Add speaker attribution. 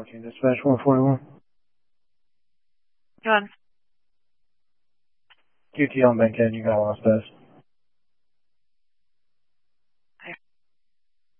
Speaker 1: 14 dispatch 141.
Speaker 2: Go on.
Speaker 1: QT on Bankhead, you got lost pass.